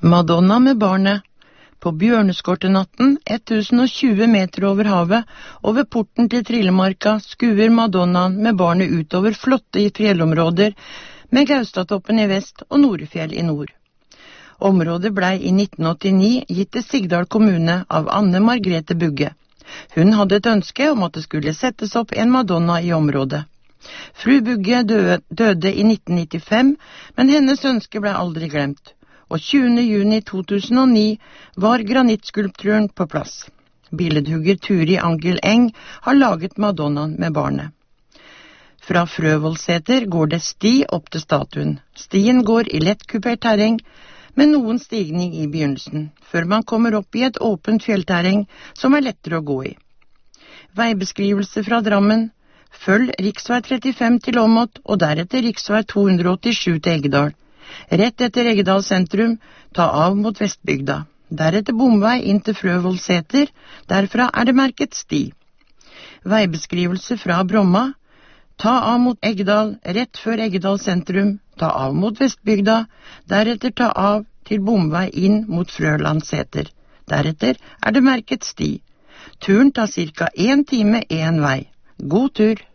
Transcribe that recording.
Madonna med barnet. På Bjørneskortenatten, 1020 meter over havet, og ved porten til Trillemarka skuer Madonnaen med barnet utover flotte fjellområder, med Gaustatoppen i vest og Norefjell i nord. Området ble i 1989 gitt til Sigdal kommune av Anne Margrethe Bugge. Hun hadde et ønske om at det skulle settes opp en Madonna i området. Fru Bugge døde i 1995, men hennes ønske ble aldri glemt. Og 20. juni 2009 var granittskulpturen på plass. Billedhugger Turi Angel Eng har laget Madonnaen med barnet. Fra Frøvollseter går det sti opp til statuen. Stien går i lett kupert terreng, med noen stigning i begynnelsen, før man kommer opp i et åpent fjellterreng som er lettere å gå i. Veibeskrivelse fra Drammen. Følg riksvei 35 til Åmot, og deretter riksvei 287 til Eggedal. Rett etter Eggedal sentrum, ta av mot Vestbygda. Deretter bomvei inn til Frøvollseter, derfra er det merket sti. Veibeskrivelse fra Bromma. Ta av mot Eggedal, rett før Eggedal sentrum, ta av mot Vestbygda, deretter ta av til bomvei inn mot Frølandseter. Deretter er det merket sti. Turen tar ca. 1 time 1 vei. God tur!